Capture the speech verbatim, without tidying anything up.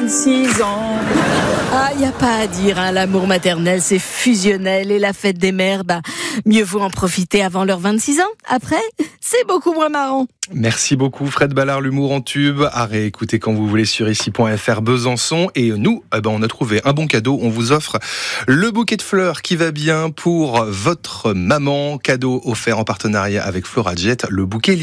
vingt-six ans. Ah, il n'y a pas à dire, hein, l'amour maternel, c'est fusionnel. Et la fête des mères, bah, mieux vaut en profiter avant leurs vingt-six ans. Après, c'est beaucoup moins marrant. Merci beaucoup Fred Ballard, l'humour en tube, à réécouter quand vous voulez sur ici point f r Besançon. Et nous, eh ben, on a trouvé un bon cadeau, on vous offre le bouquet de fleurs qui va bien pour votre maman, cadeau offert en partenariat avec Florajet, le bouquet